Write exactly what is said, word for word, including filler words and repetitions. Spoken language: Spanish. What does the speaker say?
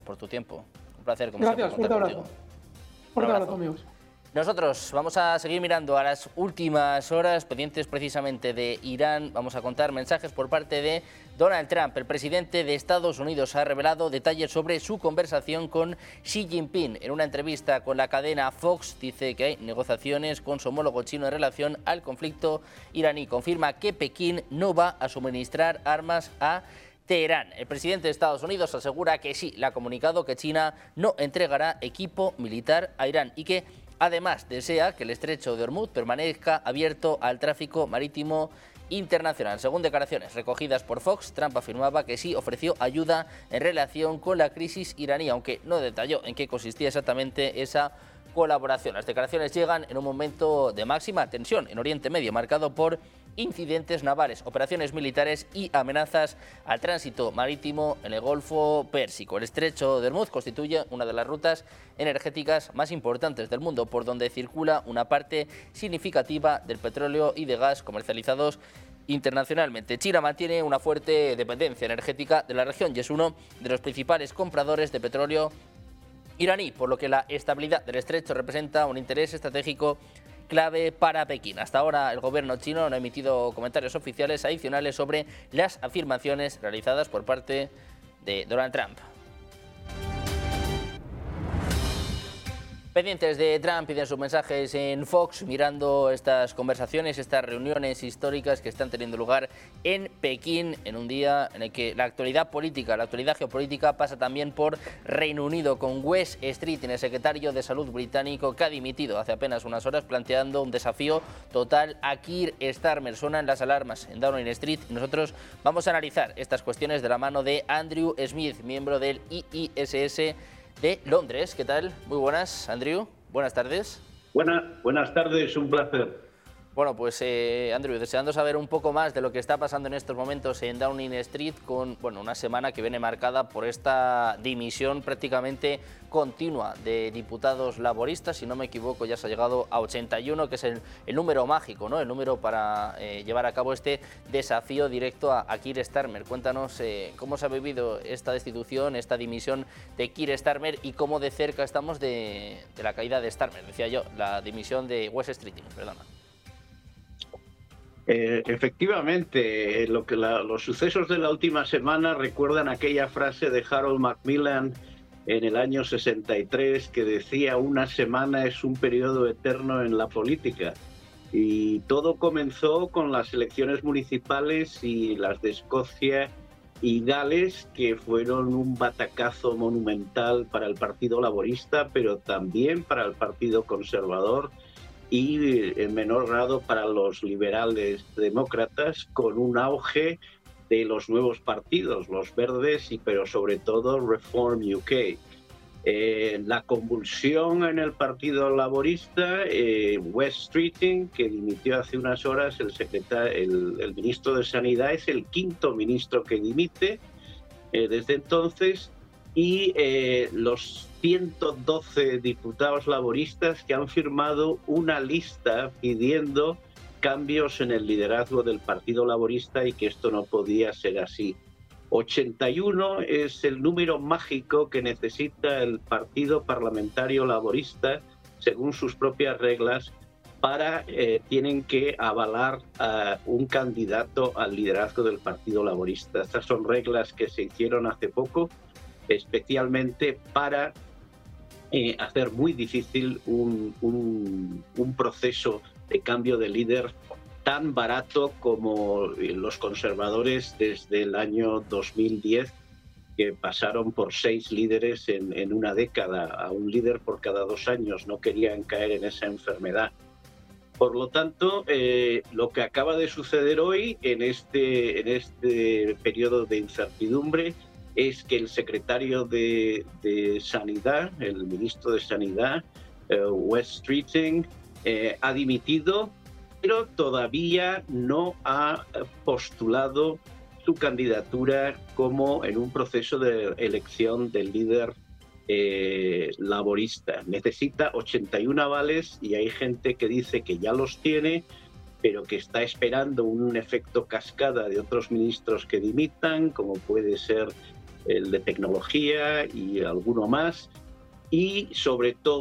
por tu tiempo. Un placer, como Gracias, siempre, fuerte contar abrazo. contigo. Fuerte Un abrazo, abrazo. amigos. Nosotros vamos a seguir mirando a las últimas horas, pendientes precisamente de Irán. Vamos a contar mensajes por parte de Donald Trump. El presidente de Estados Unidos ha revelado detalles sobre su conversación con Xi Jinping. En una entrevista con la cadena Fox dice que hay negociaciones con su homólogo chino en relación al conflicto iraní. Confirma que Pekín no va a suministrar armas a Teherán. El presidente de Estados Unidos asegura que sí, le ha comunicado que China no entregará equipo militar a Irán y que además desea que el estrecho de Hormuz permanezca abierto al tráfico marítimo internacional. Según declaraciones recogidas por Fox, Trump afirmaba que sí ofreció ayuda en relación con la crisis iraní, aunque no detalló en qué consistía exactamente esa colaboración. Las declaraciones llegan en un momento de máxima tensión en Oriente Medio, marcado por incidentes navales, operaciones militares y amenazas al tránsito marítimo en el Golfo Pérsico. El estrecho de Hormuz constituye una de las rutas energéticas más importantes del mundo, por donde circula una parte significativa del petróleo y de gas comercializados internacionalmente. China mantiene una fuerte dependencia energética de la región y es uno de los principales compradores de petróleo iraní, por lo que la estabilidad del estrecho representa un interés estratégico clave para Pekín. Hasta ahora el gobierno chino no ha emitido comentarios oficiales adicionales sobre las afirmaciones realizadas por parte de Donald Trump. Pendientes de Trump y de sus mensajes en Fox, mirando estas conversaciones, estas reuniones históricas que están teniendo lugar en Pekín, en un día en el que la actualidad política, la actualidad geopolítica pasa también por Reino Unido, con Wes Streeting, el secretario de Salud británico, que ha dimitido hace apenas unas horas, planteando un desafío total a Keir Starmer. Suenan las alarmas en Downing Street y nosotros vamos a analizar estas cuestiones de la mano de Andrew Smith, miembro del I I S S de Londres. ¿Qué tal? Muy buenas, Andrew. Buenas tardes. Buena, buenas tardes, un placer. Bueno, pues eh, Andrew, deseando saber un poco más de lo que está pasando en estos momentos en Downing Street, con bueno, una semana que viene marcada por esta dimisión prácticamente continua de diputados laboristas. Si no me equivoco, ya se ha llegado a ochenta y uno, que es el, el número mágico, ¿no? El número para eh, llevar a cabo este desafío directo a, a Keir Starmer. Cuéntanos eh, cómo se ha vivido esta destitución, esta dimisión de Keir Starmer y cómo de cerca estamos de, de la caída de Starmer. Decía yo, la dimisión de Wes Streeting, perdona. Eh, efectivamente, lo que la, los sucesos de la última semana recuerdan aquella frase de Harold Macmillan en el año sesenta y tres que decía: una semana es un periodo eterno en la política. Y todo comenzó con las elecciones municipales y las de Escocia y Gales, que fueron un batacazo monumental para el Partido Laborista, pero también para el Partido Conservador y en menor grado para los liberales demócratas, con un auge de los nuevos partidos, los verdes, y pero sobre todo Reform U K. Eh, la convulsión en el Partido Laborista, eh, Wes Streeting, que dimitió hace unas horas, el, secretario, el, el ministro de Sanidad, es el quinto ministro que dimite eh, desde entonces, y eh, los ciento doce diputados laboristas que han firmado una lista pidiendo cambios en el liderazgo del Partido Laborista y que esto no podía ser así. ochenta y uno es el número mágico que necesita el Partido Parlamentario Laborista, según sus propias reglas, para eh, tienen que avalar a un candidato al liderazgo del Partido Laborista. Estas son reglas que se hicieron hace poco, especialmente para eh, hacer muy difícil un, un, un proceso de cambio de líder tan barato como los conservadores desde el año dos mil diez, que pasaron por seis líderes en, en una década, a un líder por cada dos años. No querían caer en esa enfermedad. Por lo tanto, eh, lo que acaba de suceder hoy en este, en este periodo de incertidumbre es que el secretario de, de Sanidad, el ministro de Sanidad, eh, Wes Streeting, eh, ha dimitido, pero todavía no ha postulado su candidatura como en un proceso de elección del líder eh, laborista. Necesita ochenta y uno avales y hay gente que dice que ya los tiene, pero que está esperando un efecto cascada de otros ministros que dimitan, como puede ser el de tecnología y alguno más, y sobre todo